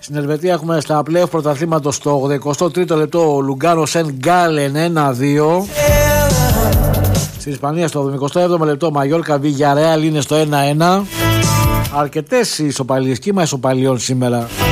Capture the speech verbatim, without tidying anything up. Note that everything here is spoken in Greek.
Στην Ελβετία έχουμε στα play-off πρωταθλήματος στο ογδοηκοστό τρίτο λεπτό ο Λουγκάνο Σεν Γκάλεν ένα δύο. Στην Ισπανία στο εβδομηκοστό έβδομο λεπτό Μαγιόρκα Βιγιαρεάλ είναι στο ένα ένα. Αρκετές ισοπαλίες, κύμα ισοπαλιών σήμερα.